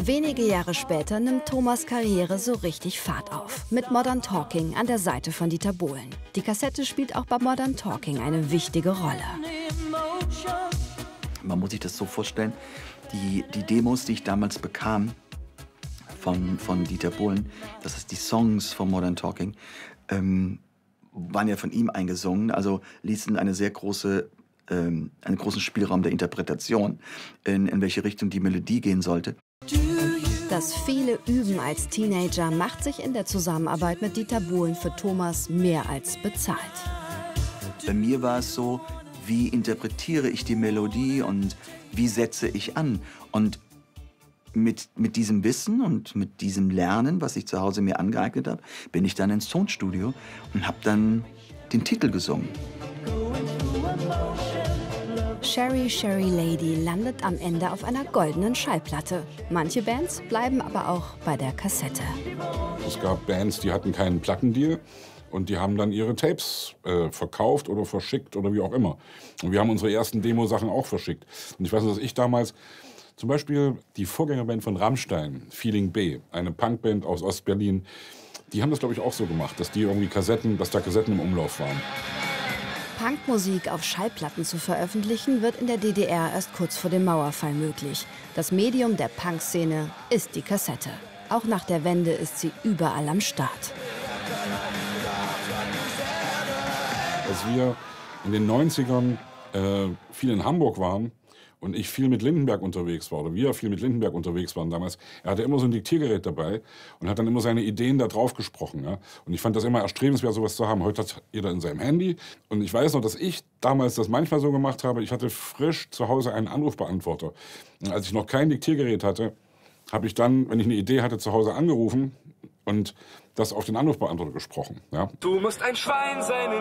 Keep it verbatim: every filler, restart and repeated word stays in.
Wenige Jahre später nimmt Thomas' Karriere so richtig Fahrt auf. Mit Modern Talking an der Seite von Dieter Bohlen. Die Kassette spielt auch bei Modern Talking eine wichtige Rolle. Man muss sich das so vorstellen, die, die Demos, die ich damals bekam von, von Dieter Bohlen, das ist die Songs von Modern Talking, ähm, waren ja von ihm eingesungen, also ließen eine sehr große, ähm, einen großen Spielraum der Interpretation, in, in welche Richtung die Melodie gehen sollte. Das viele Üben als Teenager macht sich in der Zusammenarbeit mit Dieter Bohlen für Thomas mehr als bezahlt. Bei mir war es so, wie interpretiere ich die Melodie und wie setze ich an? Und mit, mit diesem Wissen und mit diesem Lernen, was ich zu Hause mir angeeignet habe, bin ich dann ins Tonstudio und habe dann den Titel gesungen. Sherry, Sherry Lady landet am Ende auf einer goldenen Schallplatte. Manche Bands bleiben aber auch bei der Kassette. Es gab Bands, die hatten keinen Plattendeal und die haben dann ihre Tapes äh, verkauft oder verschickt oder wie auch immer. Und wir haben unsere ersten Demo-Sachen auch verschickt. Und ich weiß noch, dass ich damals zum Beispiel die Vorgängerband von Rammstein, Feeling B, eine Punkband aus Ostberlin, die haben das, glaube ich, auch so gemacht, dass die irgendwie Kassetten, dass da Kassetten im Umlauf waren. Punkmusik auf Schallplatten zu veröffentlichen, wird in der D D R erst kurz vor dem Mauerfall möglich. Das Medium der Punkszene ist die Kassette. Auch nach der Wende ist sie überall am Start. Als wir in den neunzigern äh, viel in Hamburg waren und ich viel mit Lindenberg unterwegs war, oder wir viel mit Lindenberg unterwegs waren damals, er hatte immer so ein Diktiergerät dabei und hat dann immer seine Ideen da drauf gesprochen. Ja? Und ich fand das immer erstrebenswert, sowas zu haben. Heute hat jeder in seinem Handy. Und ich weiß noch, dass ich damals das manchmal so gemacht habe, ich hatte frisch zu Hause einen Anrufbeantworter. Und als ich noch kein Diktiergerät hatte, habe ich dann, wenn ich eine Idee hatte, zu Hause angerufen und das auf den Anrufbeantworter gesprochen. Ja? Du musst ein Schwein sein.